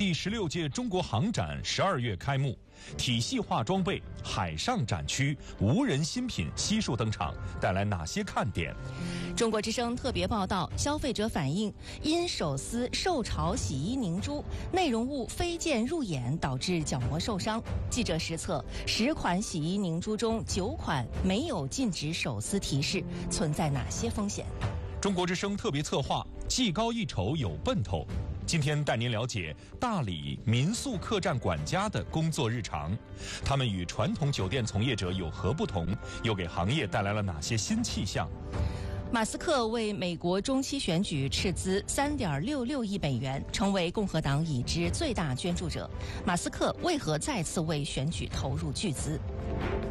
第16届中国航展12月开幕，体系化装备、海上展区、无人新品悉数登场，带来哪些看点？ 中国之声特别报道，消费者反映因手撕受潮洗衣凝珠，内容物飞溅入眼，导致角膜受伤。记者实测，10款洗衣凝珠中9款没有禁止手撕提示，存在哪些风险？ 中国之声特别策划，技高一筹有奔头。今天带您了解大理民宿客栈管家的工作日常，他们与传统酒店从业者有何不同，又给行业带来了哪些新气象？ 马斯克为美国中期选举斥资3.66亿美元，成为共和党已知最大捐助者。马斯克为何再次为选举投入巨资？